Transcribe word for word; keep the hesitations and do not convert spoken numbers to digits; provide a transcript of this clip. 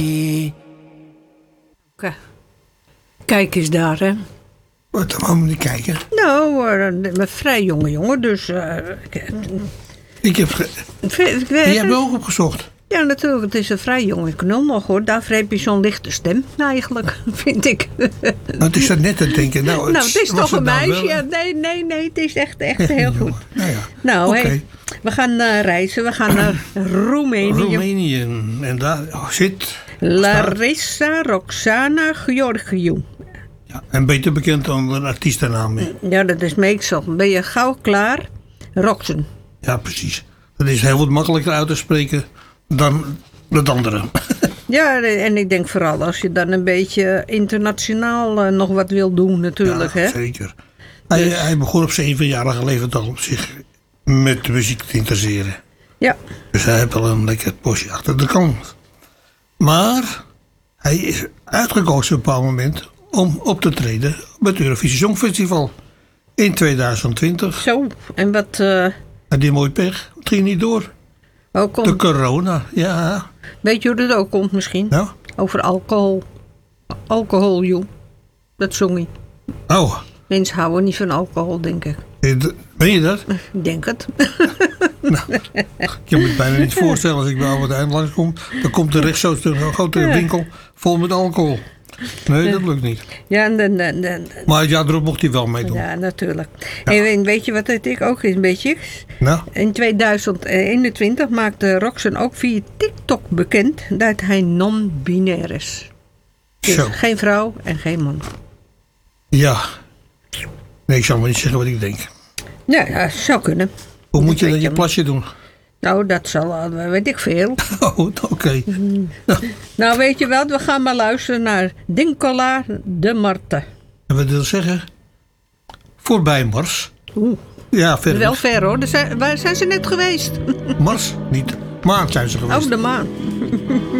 Kijk eens daar, hè. Wat, dan gaan we niet kijken. Nou, uh, een vrij jonge jongen, dus... Uh, ik heb... Ge- ik je hebt hem ook opgezocht. Ja, natuurlijk. Het is een vrij jonge knul nog, hoor. Daarvoor heb je zo'n lichte stem, eigenlijk, vind ik. Nou, het is dat net te denken. Nou, het, nou, het is toch een meisje? Wel, nee, nee, nee. Het is echt, echt heel goed. Nou, ja. nou okay. hey, we gaan uh, reizen. We gaan naar Roemenië. Roemenië. En daar oh, zit... Larissa Roxana Georgiou. Ja, en beter bekend dan een artiestennaam. Ja, dat is meestal. Ben je gauw klaar? Roxen. Ja, precies. Dat is heel wat makkelijker uit te spreken dan het andere. Ja, en ik denk vooral als je dan een beetje internationaal uh, nog wat wil doen natuurlijk. Ja, hè? Zeker. Hij, dus... hij begon op zevenjarige leeftijd al op zich met de muziek te interesseren. Ja. Dus hij heeft al een lekker postje achter de kant. Maar hij is uitgekozen op een bepaald moment om op te treden op het Eurovisie Songfestival in tweeduizend twintig. Zo, en wat... Uh... En die mooi pech, het ging niet door. Oh, komt... De corona, ja. Weet je hoe dat ook komt misschien? Nou? Over alcohol. Alcohol, joh. Dat zong hij. Oh. Mensen houden niet van alcohol, denk ik. Ben je dat? Ik denk het. Nou, je moet het bijna niet voorstellen als ik bij Albert Heijn langskom. Dan komt er rechts zo een grote winkel vol met alcohol. Nee, dat lukt niet. Ja, en dan, dan, dan, maar ja, daarop mocht hij wel meedoen. Ja, natuurlijk. Ja. En weet je wat het ik ook een beetje is? Nou? In tweeduizend eenentwintig maakte Roxen ook via TikTok bekend dat hij non-binair is. Dus Zo. Geen vrouw en geen man. Ja. Nee, ik zal maar niet zeggen wat ik denk. Ja, ja zou kunnen. Hoe moet je dat dan je plasje doen? Nou, dat zal, weet ik veel. Oh, oké. Okay. Nou. nou, weet je wat? We gaan maar luisteren naar Dinkola de Marte. En wat wil dat zeggen? Voorbij Mars. Oeh. Ja, ver. Wel ver hoor. Zijn, waar zijn ze net geweest? Mars, niet. Maan zijn ze geweest. Oh, de maan.